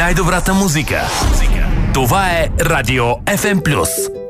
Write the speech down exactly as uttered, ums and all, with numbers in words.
най-добрата музика. Това е Радио еф ем плюс.